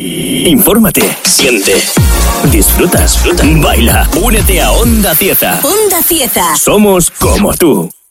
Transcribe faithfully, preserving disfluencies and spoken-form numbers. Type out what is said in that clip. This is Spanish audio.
Infórmate, siente, disfrutas, baila, únete a Onda Cieza. Onda Cieza. Somos como tú.